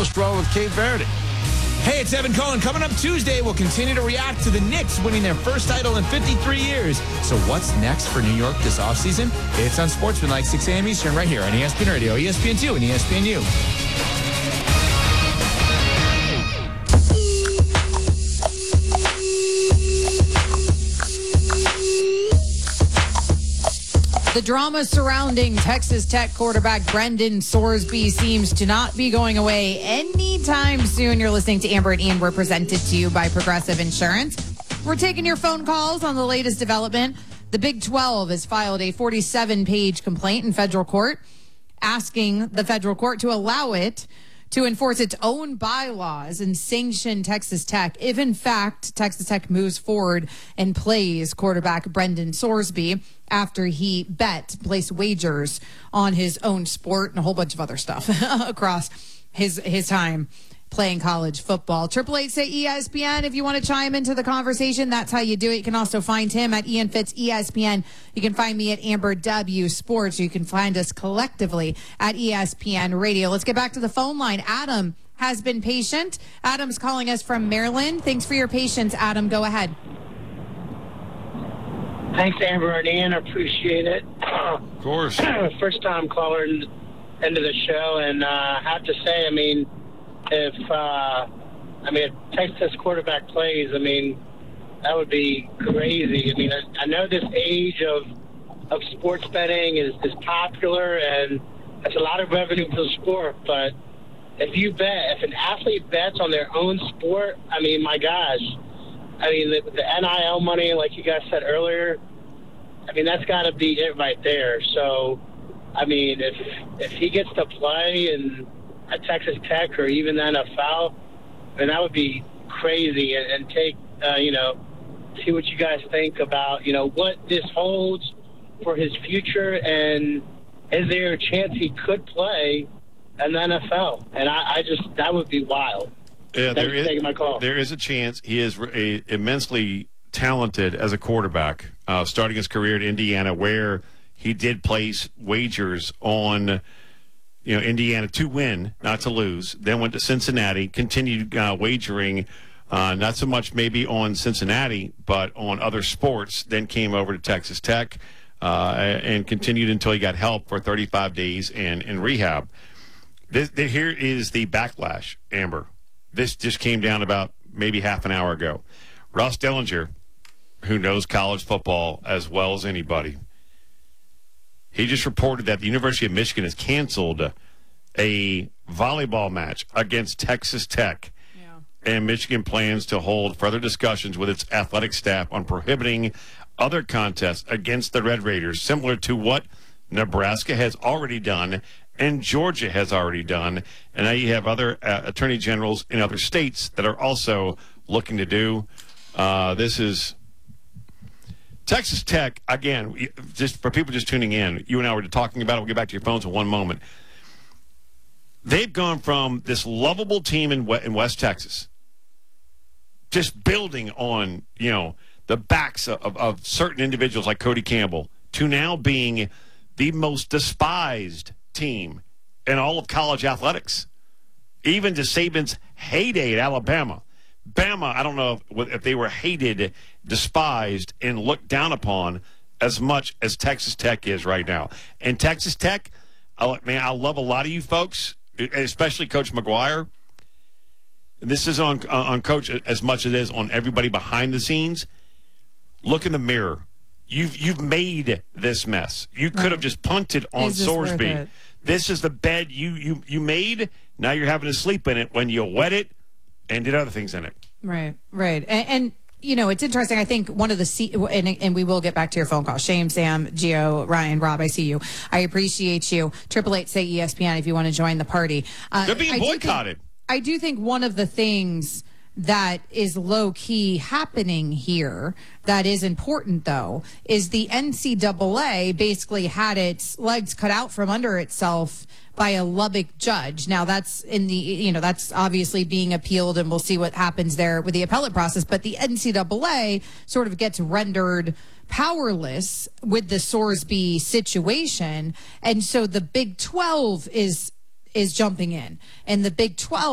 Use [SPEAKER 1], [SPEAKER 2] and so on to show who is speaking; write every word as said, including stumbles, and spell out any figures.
[SPEAKER 1] Carlos draw with Cape Verde.
[SPEAKER 2] Hey, it's Evan Cohen. Coming up Tuesday, we'll continue to react to the Knicks winning their first title in fifty-three years. So what's next for New York this offseason? It's on Sportsmanlike, six a.m. Eastern, right here on E S P N Radio, E S P N two, and E S P N U.
[SPEAKER 3] The drama surrounding Texas Tech quarterback Brendan Sorsby seems to not be going away anytime soon. You're listening to Amber and Ian. We're presented to you by Progressive Insurance. We're taking your phone calls on the latest development. The Big twelve has filed a forty-seven page complaint in federal court asking the federal court to allow it to enforce its own bylaws and sanction Texas Tech if, in fact, Texas Tech moves forward and plays quarterback Brendan Sorsby after he bet, placed wagers on his own sport and a whole bunch of other stuff across his his time playing college football. Triple eight say E S P N if you want to chime into the conversation. That's how you do it. You can also find him at Ian Fitz E S P N. You can find me at Amber W Sports. You can find us collectively at E S P N Radio. Let's get back to the phone line. Adam has been patient. Adam's calling us from Maryland. Thanks for your patience, Adam. Go ahead.
[SPEAKER 4] Thanks, Amber and Ian. I appreciate it.
[SPEAKER 1] Of course.
[SPEAKER 4] First time caller into the show, and uh, I have to say, I mean, if uh, I mean, if Texas quarterback plays, I mean, that would be crazy. I mean, I, I know this age of of sports betting is, is popular, and it's a lot of revenue for the sport. But if you bet, if an athlete bets on their own sport, I mean, my gosh, I mean, the, the N I L money, like you guys said earlier, I mean, that's got to be it right there. So, I mean, if if he gets to play and at Texas Tech or even the N F L, then that would be crazy. And, and take, uh, you know, see what you guys think about, you know, what this holds for his future, and is there a chance he could play in the N F L? And I, I just, that would be wild.
[SPEAKER 1] Yeah,
[SPEAKER 4] Thanks
[SPEAKER 1] there
[SPEAKER 4] for
[SPEAKER 1] is,
[SPEAKER 4] taking my call.
[SPEAKER 1] There is a chance. He is a, immensely talented as a quarterback, uh, starting his career at Indiana, where he did place wagers on, you know, Indiana to win, not to lose. Then went to Cincinnati, continued uh, wagering, uh, not so much maybe on Cincinnati, but on other sports. Then came over to Texas Tech uh, and continued until he got help for thirty-five days in, in rehab. This, here is the backlash, Amber. This just came down about maybe half an hour ago. Ross Dellinger, who knows college football as well as anybody, he just reported that the University of Michigan has canceled a volleyball match against Texas Tech. Yeah. And Michigan plans to hold further discussions with its athletic staff on prohibiting other contests against the Red Raiders, similar to what Nebraska has already done and Georgia has already done. And now you have other uh, attorney generals in other states that are also looking to do. Uh, this is Texas Tech, again, just for people just tuning in, you and I were talking about it. We'll get back to your phones in one moment. They've gone from this lovable team in in West Texas, just building on, you know, the backs of, of certain individuals like Cody Campbell, to now being the most despised team in all of college athletics. Even to Saban's heyday at Alabama. Bama, I don't know if, if they were hated, despised, and looked down upon as much as Texas Tech is right now. And Texas Tech, I, man, I love a lot of you folks, especially Coach McGuire. And this is on on Coach as much as it is on everybody behind the scenes. Look in the mirror. You've you've made this mess. You could have just punted on Sorsby. This is the bed you, you, you made. Now you're having to sleep in it when you wet it and did other things in it.
[SPEAKER 3] Right, right. And, and you know, it's interesting. I think one of the, C- and, and we will get back to your phone call. Shane, Sam, Gio, Ryan, Rob, I see you. I appreciate you. Triple eight say E S P N if you want to join the party. Uh,
[SPEAKER 1] They're being
[SPEAKER 3] I
[SPEAKER 1] boycotted.
[SPEAKER 3] Do think, I do think one of the things that is low-key happening here that is important, though, is the N C double A basically had its legs cut out from under itself by a Lubbock judge. Now, that's in the, you know, that's obviously being appealed, and we'll see what happens there with the appellate process. But the N C double A sort of gets rendered powerless with the Sorsby situation. And so the Big twelve is is jumping in, and the Big twelve